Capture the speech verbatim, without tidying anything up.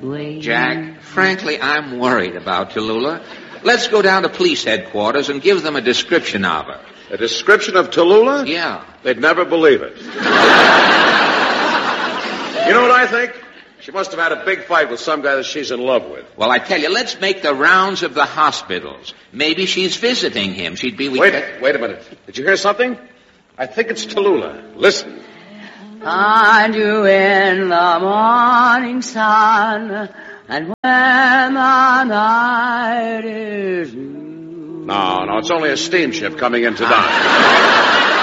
way. Jack, frankly, I'm worried about Tallulah. Let's go down to police headquarters and give them a description of her. A description of Tallulah? Yeah. They'd never believe it. You know what I think? She must have had a big fight with some guy that she's in love with. Well, I tell you, let's make the rounds of the hospitals. Maybe she's visiting him. She'd be... Wait, could... wait a minute. Did you hear something? I think it's Tallulah. Listen. Find you in the morning sun, and when the night is new. No, no, it's only a steamship coming in to die.